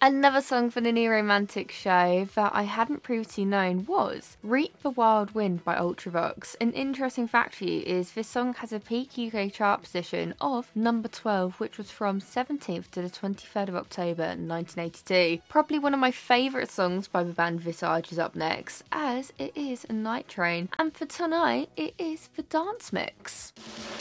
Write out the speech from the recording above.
Another song for the New Romantic Show that I hadn't previously known was Reap the Wild Wind by Ultravox. An interesting fact for you is this song has a peak UK chart position of number 12, which was from 17th to the 23rd of October 1982. Probably one of my favourite songs by the band Visage is up next, as it is a night train. And for tonight, it is the dance mix.